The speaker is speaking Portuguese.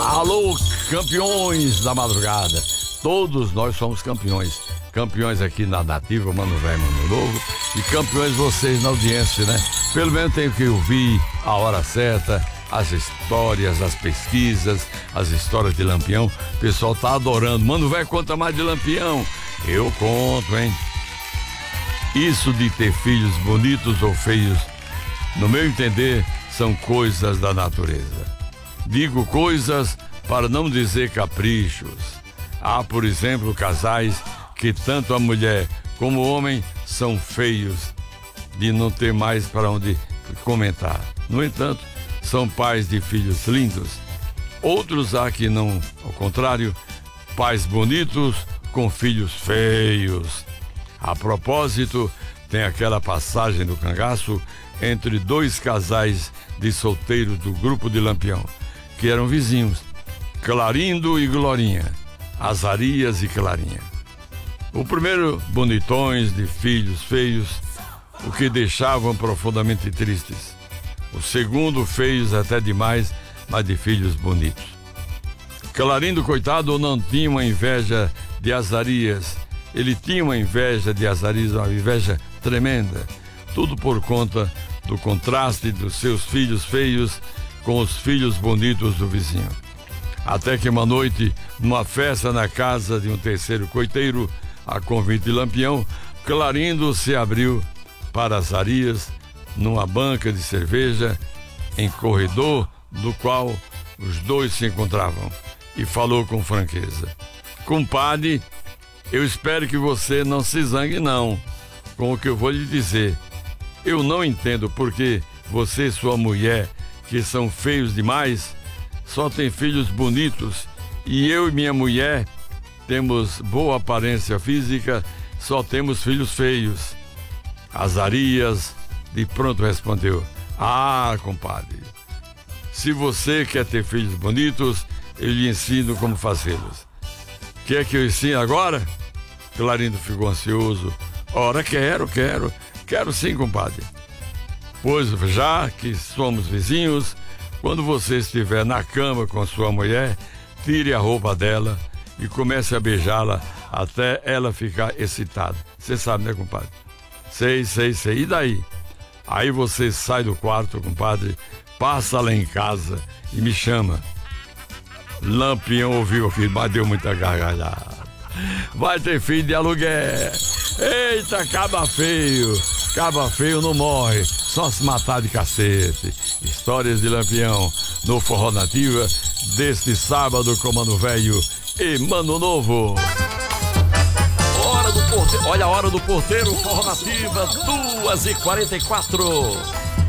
Alô, campeões da madrugada. Todos nós somos campeões. Campeões aqui na Nativa, Mano Velho, Mano Novo. E campeões vocês na audiência, né? Pelo menos tenho que ouvir a hora certa, as histórias, as pesquisas, as histórias de Lampião. O pessoal tá adorando. Mano Velho, conta mais de Lampião. Eu conto, hein? Isso de ter filhos bonitos ou feios, no meu entender, são coisas da natureza. Digo coisas para não dizer caprichos. Há, por exemplo, casais que tanto a mulher como o homem são feios de não ter mais para onde comentar. No entanto, são pais de filhos lindos. Outros há que não, ao contrário, pais bonitos com filhos feios. A propósito, tem aquela passagem do cangaço entre dois casais de solteiros do grupo de Lampião, que eram vizinhos, Clarindo e Glorinha, Azarias e Clarinha. O primeiro, bonitões de filhos feios, o que deixavam profundamente tristes. O segundo, feios até demais, mas de filhos bonitos. Clarindo, coitado, não tinha uma inveja de Azarias. Ele tinha uma inveja de Azarias, uma inveja tremenda. Tudo por conta do contraste dos seus filhos feios com os filhos bonitos do vizinho. Até que uma noite, numa festa na casa de um terceiro coiteiro, a convite de Lampião, Clarindo se abriu para Azarias numa banca de cerveja em corredor do qual os dois se encontravam e falou com franqueza: "Compadre, eu espero que você não se zangue não com o que eu vou lhe dizer. Eu não entendo porque você e sua mulher, que são feios demais, só tem filhos bonitos, e eu e minha mulher temos boa aparência física, só temos filhos feios." Azarias de pronto respondeu: "Ah, compadre, se você quer ter filhos bonitos, eu lhe ensino como fazê-los." "Quer que eu ensine agora?" Clarindo ficou ansioso. "Ora, quero sim, compadre." "Pois já que somos vizinhos, quando você estiver na cama com sua mulher, tire a roupa dela e comece a beijá-la até ela ficar excitada." "Você sabe, né, compadre?" Sei. "E daí?" "Aí você sai do quarto, compadre, passa lá em casa e me chama." Lampião ouviu aquilo, mas deu muita gargalhada. Vai ter filho de aluguel. Eita, caba feio não morre, só se matar de cacete. Histórias de Lampião no Forró Nativa deste sábado com Mano Velho e Mano Novo. Hora do porteiro, olha a hora do porteiro, Forró Nativa, 2h44.